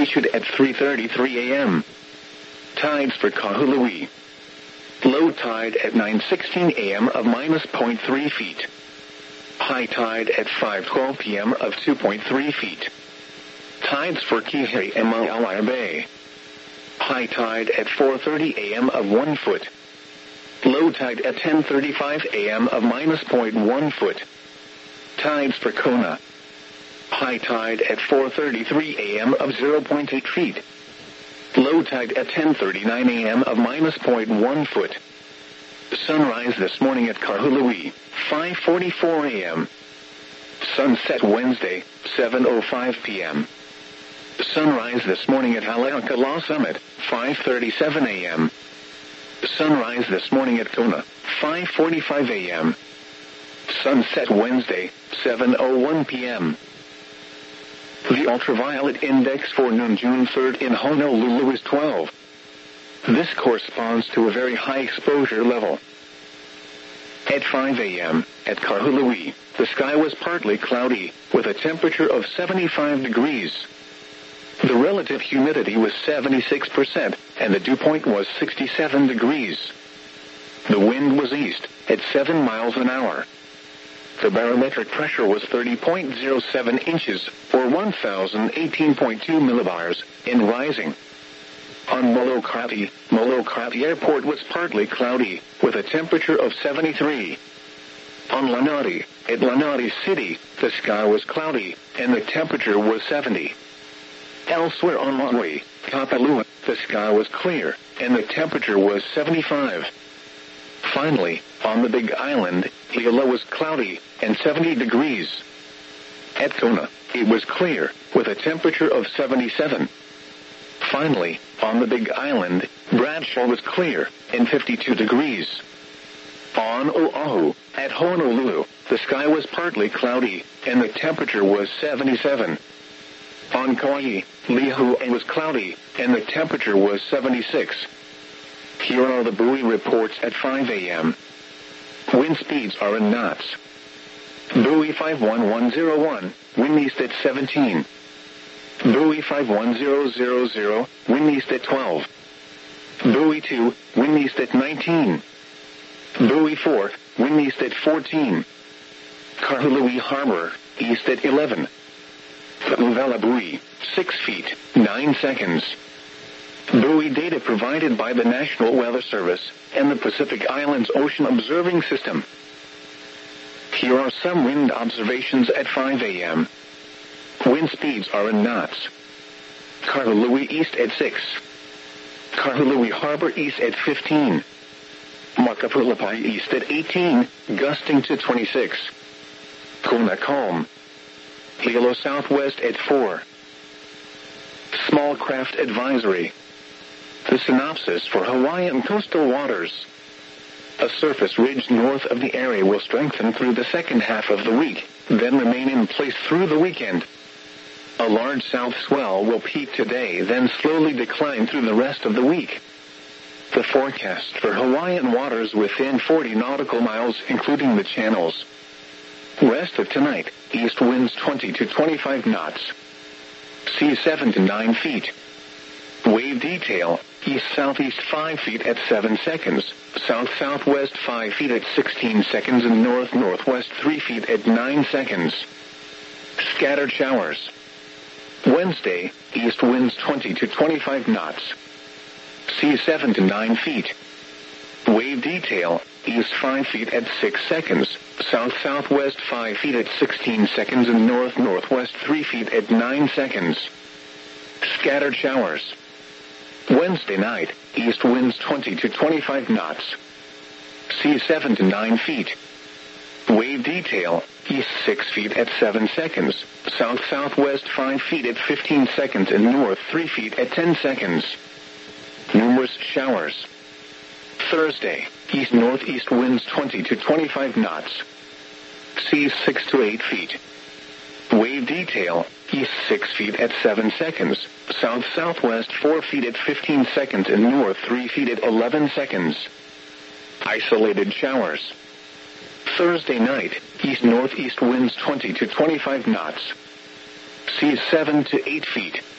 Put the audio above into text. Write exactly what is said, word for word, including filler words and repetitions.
issued at three thirty-three a m Tides for Kahului. Low tide at nine sixteen a m of minus zero point three feet. High tide at five twelve p m of two point three feet. Tides for Kihei and Maalaea Bay. High tide at four thirty a m of one foot. Low tide at ten thirty-five a m of minus zero point one foot. Tides for Kona. High tide at four thirty-three a m of zero point eight feet. Low tide at ten thirty-nine a m of minus zero point one foot. Sunrise this morning at Kahului, five forty-four a m Sunset Wednesday, seven oh five p m Sunrise this morning at Haleakala Summit, five thirty-seven a m Sunrise this morning at Kona, five forty-five a m Sunset Wednesday, seven oh one p m The ultraviolet index for noon June third in Honolulu is twelve. This corresponds to a very high exposure level. At five a m, at Kahului, the sky was partly cloudy, with a temperature of seventy-five degrees. The relative humidity was seventy-six percent, and the dew point was sixty-seven degrees. The wind was east, at seven miles an hour. The barometric pressure was thirty point zero seven inches, or one thousand eighteen point two millibars, and rising. On Molokai, Molokai Airport was partly cloudy, with a temperature of seventy-three. On Lanai, at Lanai City, the sky was cloudy, and the temperature was seventy. Elsewhere on Maui, Kapalua, the sky was clear, and the temperature was seventy-five. Finally, on the Big Island, Hilo was cloudy, and seventy degrees. At Kona, it was clear, with a temperature of seventy-seven. Finally, on the Big Island, Bradshaw was clear, and fifty-two degrees. On Oahu, at Honolulu, the sky was partly cloudy, and the temperature was seventy-seven. On Kauai, Lihue was cloudy, and the temperature was seventy-six. Here are the buoy reports at five a m Wind speeds are in knots. Buoy five one one zero one, wind east at seventeen. Buoy five one zero zero zero, wind east at twelve. Buoy two, wind east at nineteen. Buoy four, wind east at fourteen. Kahului Harbor, east at eleven. Uvela buoy, six feet, nine seconds. Buoy data provided by the National Weather Service and the Pacific Islands Ocean Observing System. Here are some wind observations at five a m Wind speeds are in knots. Kahului east at six. Kahului Harbor east at fifteen. Makapulapai east at eighteen, gusting to twenty-six. Kona calm. Hilo southwest at four. Small craft advisory. The synopsis for Hawaiian coastal waters. A surface ridge north of the area will strengthen through the second half of the week, then remain in place through the weekend. A large south swell will peak today, then slowly decline through the rest of the week. The forecast for Hawaiian waters within forty nautical miles, including the channels. West of tonight, east winds twenty to twenty-five knots. Sea seven to nine feet. Wave detail, east-southeast five feet at seven seconds, south-southwest five feet at sixteen seconds, and north-northwest three feet at nine seconds. Scattered showers. Wednesday, east winds twenty to twenty-five knots. Sea seven to nine feet. Wave detail, east five feet at six seconds, south-southwest five feet at sixteen seconds, and north-northwest three feet at nine seconds. Scattered showers. Wednesday night, east winds twenty to twenty-five knots. Sea seven to nine feet. Wave detail, east six feet at seven seconds, south-southwest five feet at fifteen seconds, and north three feet at ten seconds. Numerous showers. Thursday, east-northeast winds twenty to twenty-five knots. Sea six to eight feet. Wave detail, east six feet at seven seconds, south-southwest four feet at fifteen seconds, and north three feet at eleven seconds. Isolated showers. Thursday night, east-northeast winds twenty to twenty-five knots. Sea seven to eight feet.